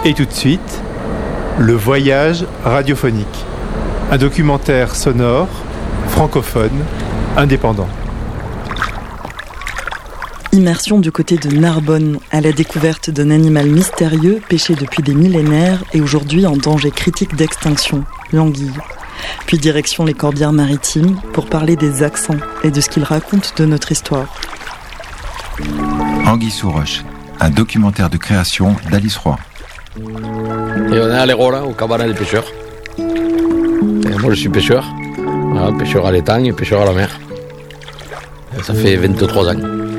Et tout de suite, le voyage radiophonique. Un documentaire sonore, francophone, indépendant. Immersion du côté de Narbonne, à la découverte d'un animal mystérieux pêché depuis des millénaires et aujourd'hui en danger critique d'extinction, l'anguille. Puis direction les Corbières maritimes pour parler des accents et de ce qu'ils racontent de notre histoire. Anguille sous roche, un documentaire de création d'Alice Roy. Et on est à l'Hérault, au cabaret des pêcheurs. Et moi je suis pêcheur, voilà, pêcheur à l'étang et pêcheur à la mer. Et ça fait 23 ans.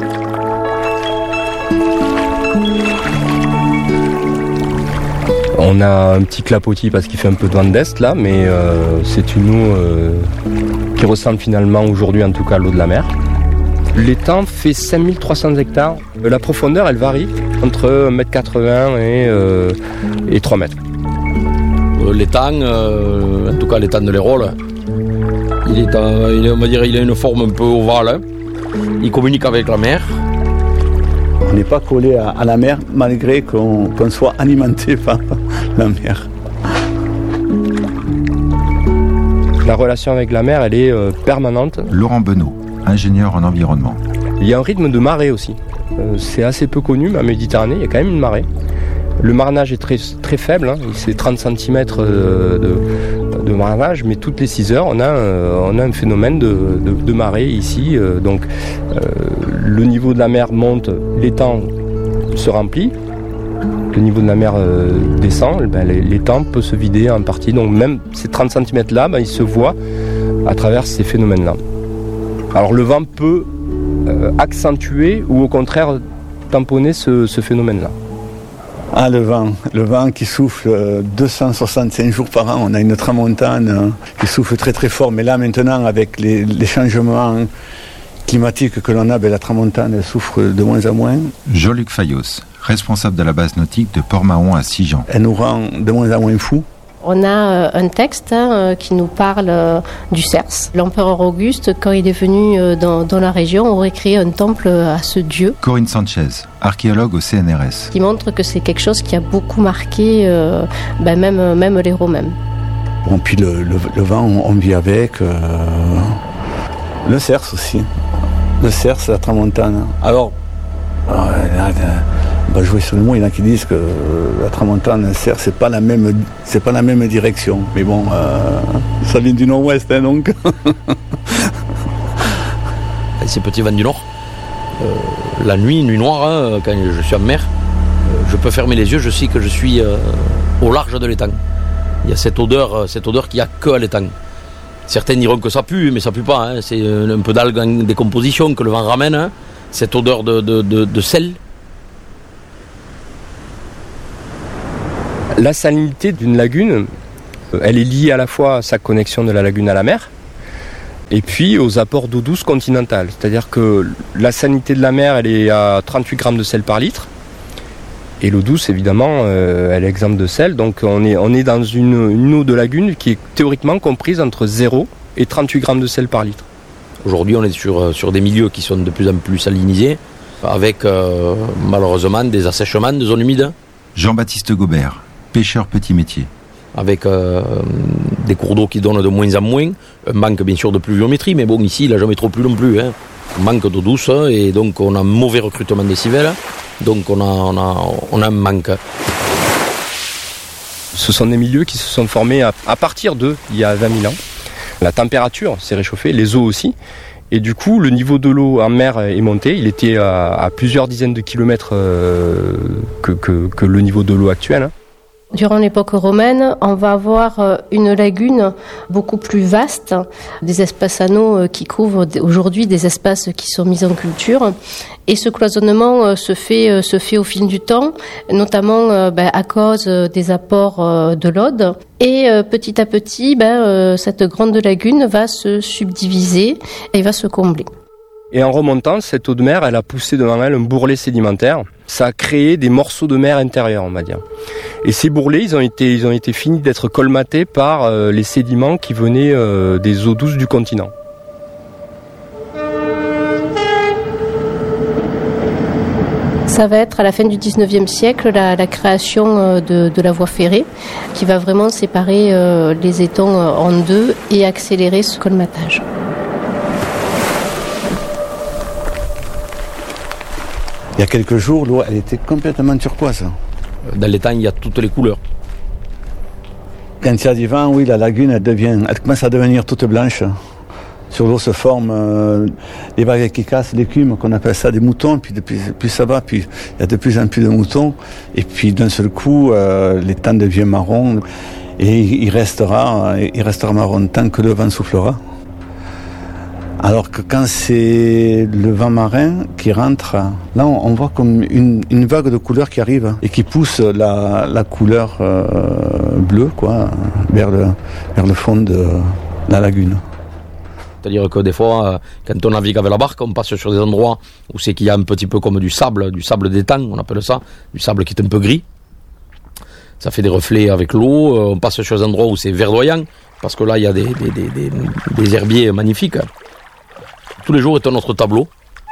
On a un petit clapotis parce qu'il fait un peu de vent d'est là, mais c'est une eau qui ressemble finalement aujourd'hui en tout cas à l'eau de la mer. L'étang fait 5300 hectares. La profondeur elle varie entre 1,80 m et 3 mètres. L'étang, en tout cas l'étang de l'Hérault, il a une forme un peu ovale. Hein. Il communique avec la mer. On n'est pas collé à la mer malgré qu'on soit alimenté par la mer. La relation avec la mer, elle est permanente. Laurent Benot, ingénieur en environnement. Il y a un rythme de marée aussi. C'est assez peu connu, mais en Méditerranée, il y a quand même une marée. Le marnage est très, très faible, hein. C'est 30 cm de marnage, mais toutes les 6 heures, on a un phénomène de marée ici. Donc le niveau de la mer monte, l'étang se remplit, le niveau de la mer descend, l'étang peut se vider en partie. Donc même ces 30 cm là, ils se voient à travers ces phénomènes-là. Alors le vent peut accentuer ou au contraire tamponner ce phénomène-là. Ah, le vent qui souffle 265 jours par an. On a une tramontane qui souffle très très fort. Mais là maintenant, avec les changements climatiques que l'on a, la tramontane elle souffre de moins en moins. Jean-Luc Fayos, responsable de la base nautique de Port-Mahon à Sigean. Elle nous rend de moins en moins fous. On a un texte qui nous parle du Cerce. L'empereur Auguste, quand il est venu dans la région, aurait créé un temple à ce dieu. Corinne Sanchez, archéologue au CNRS. Qui montre que c'est quelque chose qui a beaucoup marqué même les Romains. Bon, puis le vent, on vit avec. Le Cerce aussi. Le Cerce, la tramontane. Alors, on va jouer sur le mot, il y en a qui disent que la tramontane, le Cerce, c'est pas la même direction. Mais bon, ça vient du nord-ouest, hein, donc. Ces petits vents du nord, la nuit noire, quand je suis en mer, je peux fermer les yeux, je sais que je suis au large de l'étang. Il y a cette odeur qu'il n'y a que à l'étang. Certains diront que ça pue, mais ça pue pas. Hein. C'est un peu d'algues en décomposition que le vent ramène. Hein. Cette odeur de sel. La salinité d'une lagune, elle est liée à la fois à sa connexion de la lagune à la mer et puis aux apports d'eau douce continentale. C'est-à-dire que la salinité de la mer, elle est à 38 grammes de sel par litre. Et l'eau douce, évidemment, elle est exempte de sel. Donc on est dans une eau de lagune qui est théoriquement comprise entre 0 et 38 grammes de sel par litre. Aujourd'hui, on est sur des milieux qui sont de plus en plus salinisés, avec malheureusement des assèchements de zones humides. Jean-Baptiste Gobert, pêcheur petit métier. Avec des cours d'eau qui donnent de moins en moins, un manque bien sûr de pluviométrie, mais bon, ici, il n'a jamais trop plu non plus. Hein. Un manque d'eau douce, et donc on a un mauvais recrutement des civelles, donc on a un manque. Ce sont des milieux qui se sont formés à partir d'il y a 20 000 ans. La température s'est réchauffée, les eaux aussi. Et du coup, le niveau de l'eau en mer est monté. Il était à plusieurs dizaines de kilomètres que le niveau de l'eau actuel. Hein. Durant l'époque romaine, on va avoir une lagune beaucoup plus vaste, des espaces anneaux qui couvrent aujourd'hui des espaces qui sont mis en culture. Et ce cloisonnement se fait au fil du temps, notamment à cause des apports de l'Aude. Et petit à petit, cette grande lagune va se subdiviser et va se combler. Et en remontant, cette eau de mer, elle a poussé devant elle un bourrelet sédimentaire. Ça a créé des morceaux de mer intérieurs, on va dire. Et ces bourrelets, ils ont été finis d'être colmatés par les sédiments qui venaient des eaux douces du continent. Ça va être à la fin du 19e siècle la création de la voie ferrée qui va vraiment séparer les étangs en deux et accélérer ce colmatage. Il y a quelques jours, l'eau elle était complètement turquoise. Dans l'étang, il y a toutes les couleurs. Quand il y a du vent, oui, la lagune elle commence à devenir toute blanche. Sur l'eau se forment des vagues qui cassent l'écume, qu'on appelle ça des moutons, puis plus ça va, puis il y a de plus en plus de moutons, et puis d'un seul coup, l'étang devient marron, et il restera marron tant que le vent soufflera. Alors que quand c'est le vent marin qui rentre, là on voit comme une vague de couleurs qui arrive et qui pousse la couleur bleue quoi, vers le fond de la lagune. C'est-à-dire que des fois, quand on navigue avec la barque, on passe sur des endroits où c'est qu'il y a un petit peu comme du sable d'étang, on appelle ça, du sable qui est un peu gris. Ça fait des reflets avec l'eau. On passe sur des endroits où c'est verdoyant, parce que là, il y a des herbiers magnifiques. Tous les jours est un autre tableau.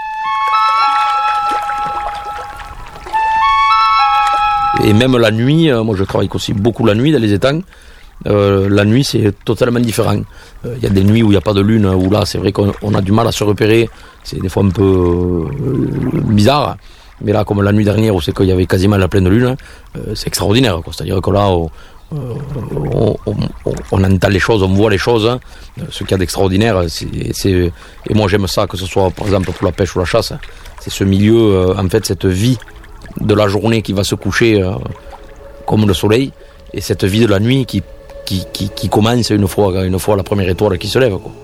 Et même la nuit, moi je travaille aussi beaucoup la nuit dans les étangs. La nuit c'est totalement différent. Il y a des nuits où il n'y a pas de lune, où là c'est vrai qu'on a du mal à se repérer, c'est des fois un peu bizarre, mais là comme la nuit dernière où c'est qu'il y avait quasiment la pleine lune, c'est extraordinaire quoi. C'est-à-dire que là on entend les choses, on voit les choses, ce qu'il y a d'extraordinaire, et moi j'aime ça, que ce soit par exemple pour la pêche ou la chasse, c'est ce milieu, en fait cette vie de la journée qui va se coucher comme le soleil, et cette vie de la nuit qui commence une fois la première étoile qui se lève quoi.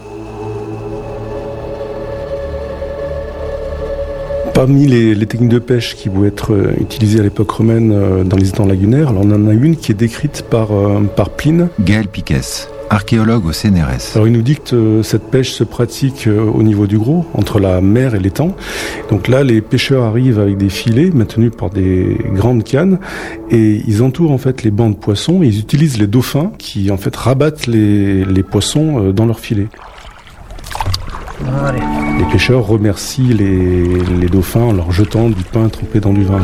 Parmi les techniques de pêche qui vont être utilisées à l'époque romaine dans les étangs lagunaires, alors on en a une qui est décrite par Pline. Gaël Piquès, archéologue au CNRS. Alors il nous dit que cette pêche se pratique au niveau du Gros, entre la mer et l'étang. Donc là, les pêcheurs arrivent avec des filets maintenus par des grandes cannes et ils entourent en fait les bancs de poissons et ils utilisent les dauphins qui en fait rabattent les poissons dans leurs filets. Allez. Les pêcheurs remercient les dauphins en leur jetant du pain trempé dans du vin.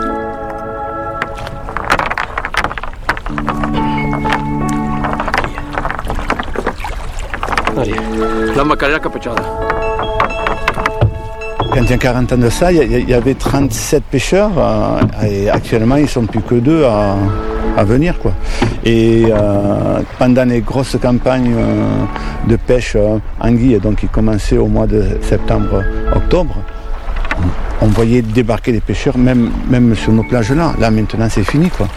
Allez, la macalera capechada. Quand il y a 40 ans de ça, il y avait 37 pêcheurs et actuellement ils ne sont plus que 2 à venir quoi. Et pendant les grosses campagnes de pêche anguille, donc qui commençaient au mois de septembre-octobre, on voyait débarquer des pêcheurs même sur nos plages là. Là maintenant c'est fini quoi.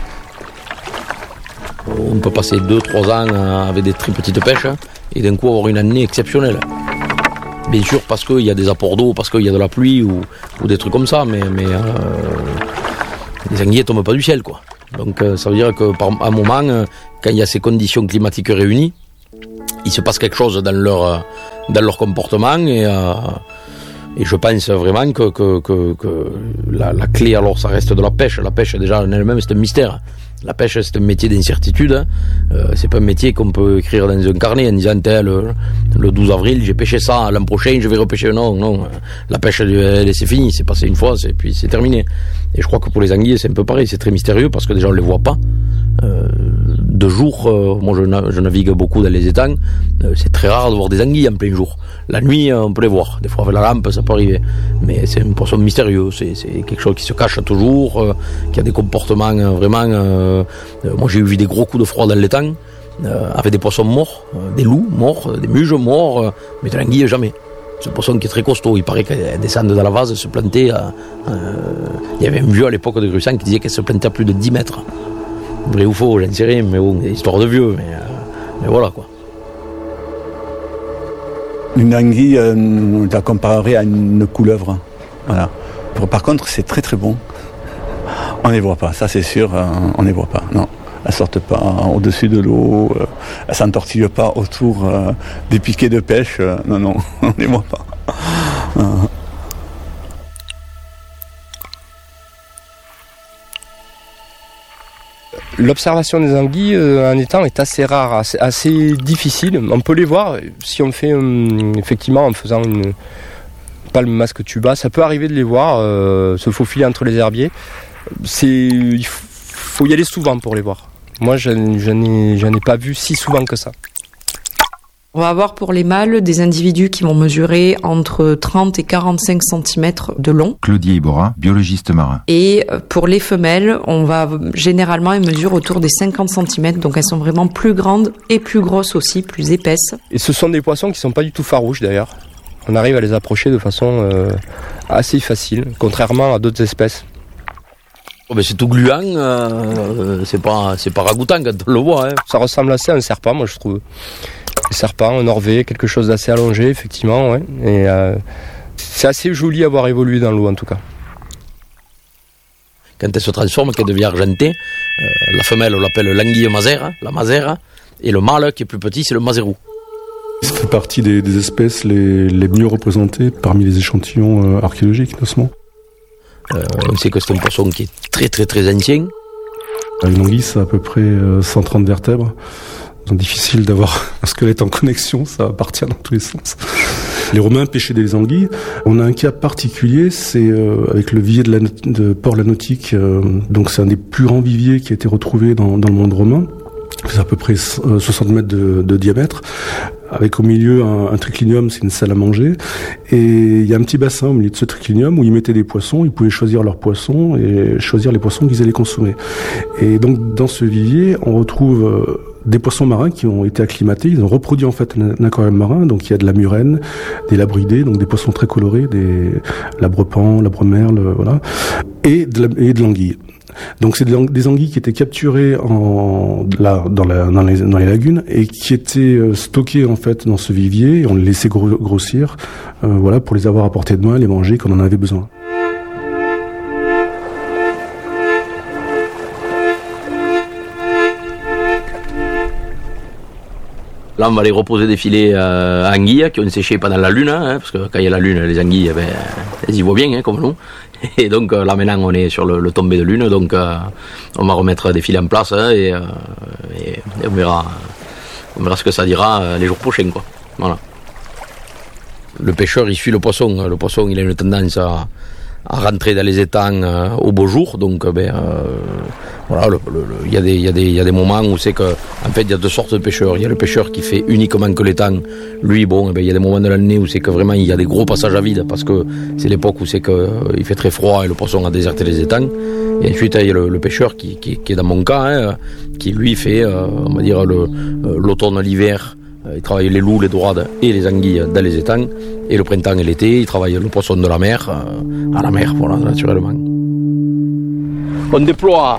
On peut passer 2-3 ans avec des très petites pêches et d'un coup avoir une année exceptionnelle. Bien sûr parce qu'il y a des apports d'eau, parce qu'il y a de la pluie ou des trucs comme ça, mais les anguilles ne tombent pas du ciel quoi. Donc ça veut dire qu'à un moment, quand il y a ces conditions climatiques réunies, il se passe quelque chose dans leur comportement et je pense vraiment que la clé alors ça reste de la pêche. La pêche déjà en elle-même c'est un mystère. La pêche c'est un métier d'incertitude, c'est pas un métier qu'on peut écrire dans un carnet en disant le 12 avril j'ai pêché ça, l'an prochain je vais repêcher. Non, la pêche c'est fini, c'est passé une fois, puis c'est terminé. Et je crois que pour les anguilles c'est un peu pareil, c'est très mystérieux parce que déjà on les voit pas. De jour, moi je navigue beaucoup dans les étangs, c'est très rare de voir des anguilles en plein jour. La nuit on peut les voir, des fois avec la lampe ça peut arriver, mais c'est un poisson mystérieux, c'est quelque chose qui se cache toujours, qui a des comportements vraiment... moi j'ai vu des gros coups de froid dans l'étang, avec des poissons morts, des loups morts, des muges morts, mais de l'anguille jamais. C'est un poisson qui est très costaud, il paraît qu'elle descend dans la vase, se planter il y avait un vieux à l'époque de Grusan qui disait qu'elle se plantait à plus de 10 mètres. Vrai ou faux, j'en sais rien, mais bon, histoire de vieux, mais voilà quoi. Une anguille, on la comparerait à une couleuvre. Voilà. Par contre, c'est très très bon. On ne les voit pas, ça c'est sûr, on ne les voit pas, non. Elles ne sortent pas au-dessus de l'eau, elles ne s'entortillent pas autour des piquets de pêche, non, on ne les voit pas. L'observation des anguilles en étang est assez rare, assez difficile. On peut les voir si on fait effectivement en faisant une palmes, masques, tubas. Ça peut arriver de les voir se faufiler entre les herbiers. Il faut y aller souvent pour les voir. Moi, je n'en ai pas vu si souvent que ça. On va avoir pour les mâles des individus qui vont mesurer entre 30 et 45 cm de long. Claudie Ibora, biologiste marin. Et pour les femelles, on va généralement, elles mesurent autour des 50 cm, donc elles sont vraiment plus grandes et plus grosses aussi, plus épaisses. Et ce sont des poissons qui sont pas du tout farouches d'ailleurs. On arrive à les approcher de façon assez facile, contrairement à d'autres espèces. Oh ben c'est tout gluant, c'est pas ragoûtant quand on le voit. Hein. Ça ressemble assez à un serpent, moi je trouve. Un serpent, un orvet, quelque chose d'assez allongé, effectivement. Ouais. Et c'est assez joli à voir évoluer dans l'eau, en tout cas. Quand elle se transforme, qu'elle devient argentée, la femelle, on l'appelle l'anguille masère, la masère, et le mâle, qui est plus petit, c'est le mazérou. Ça fait partie des espèces les mieux représentées parmi les échantillons archéologiques, notamment. On sait que c'est un poisson qui est très très très ancien. Une anguille, c'est à peu près 130 vertèbres. C'est difficile d'avoir un squelette en connexion, ça va partir dans tous les sens. Les Romains pêchaient des anguilles. On a un cas particulier, c'est avec le vivier de Port-la-Nautique. Donc c'est un des plus grands viviers qui a été retrouvé dans le monde romain. C'est à peu près 60 mètres de diamètre, avec au milieu un triclinium, c'est une salle à manger, et il y a un petit bassin au milieu de ce triclinium où ils mettaient des poissons, ils pouvaient choisir leurs poissons et choisir les poissons qu'ils allaient consommer. Et donc dans ce vivier, on retrouve des poissons marins qui ont été acclimatés, ils ont reproduit en fait un aquarium marin, donc il y a de la murène, des labridés, donc des poissons très colorés, des labres-pans, labres-merles, voilà, et de l'anguille. Donc c'est des anguilles qui étaient capturées dans les lagunes et qui étaient stockées en fait dans ce vivier, et on les laissait grossir, voilà, pour les avoir à portée de main, les manger quand on en avait besoin. Là, on va aller reposer des filets à anguilles qui ont séché pendant la lune, hein, parce que quand il y a la lune, les anguilles, elles y voient bien, hein, comme nous. Et donc là maintenant, on est sur le tombé de lune, donc on va remettre des filets en place, hein, et on verra ce que ça dira les jours prochains, quoi. Voilà. Le pêcheur, il suit le poisson. Le poisson, il a une tendance à rentrer dans les étangs au beau jour, donc voilà, il y a des moments où c'est que, en fait, il y a deux sortes de pêcheurs. Il y a le pêcheur qui fait uniquement que l'étang. Lui, bon, il y a des moments de l'année où c'est que vraiment il y a des gros passages à vide, parce que c'est l'époque où c'est que il fait très froid et le poisson a déserté les étangs. Et ensuite, il y a le pêcheur qui est dans mon cas, hein, qui lui fait, on va dire, l'automne, l'hiver. Il travaille les loups, les dorades et les anguilles dans les étangs. Et le printemps et l'été, il travaille le poisson de la mer, à la mer, voilà, naturellement. On déploie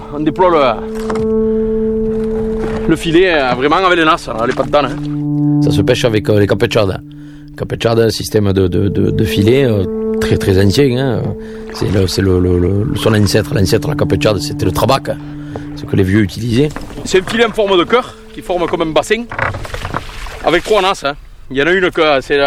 le filet vraiment avec les nasses, les pantanes. Hein. Ça se pêche avec les capechades. Capechades, système de filet très très ancien. Hein. C'est son ancêtre. L'ancêtre de la capechade, c'était le trabac, ce que les vieux utilisaient. C'est un filet en forme de cœur qui forme comme un bassin avec trois nasses. Hein. Il y en a une que c'est